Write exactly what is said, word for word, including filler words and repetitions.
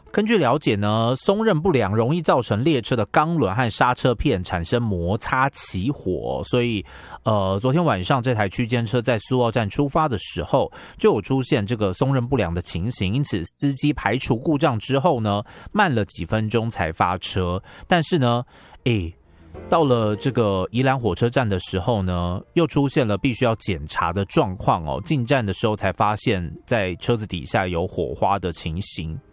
根据了解呢，松韧不良容易造成列车的钢轮和刹车片产生摩擦起火，所以呃，昨天晚上这台区间车在苏澳站出发的时候就有出现这个松韧不良的情形，因此司机排除故障之后呢，慢了几分钟才发车。但是呢，诶，到了这个宜兰火车站的时候呢，又出现了必须要检查的状况哦。进站的时候才发现，在车子底下有火花的情形。